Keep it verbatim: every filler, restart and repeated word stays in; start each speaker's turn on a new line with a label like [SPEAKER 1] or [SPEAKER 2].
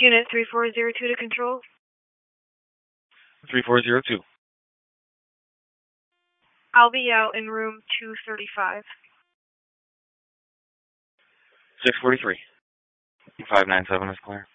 [SPEAKER 1] Unit three four zero two to control.
[SPEAKER 2] three four zero two.
[SPEAKER 1] I'll be out in room two thirty-five.
[SPEAKER 2] six forty-three. five nine seven is clear.